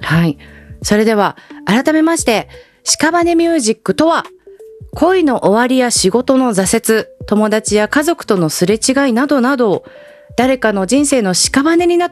はい。それでは改めまして、屍ミュージックとは、恋の終わりや仕事の挫折、友達や家族とのすれ違いなどなど、誰かの人生の屍になっ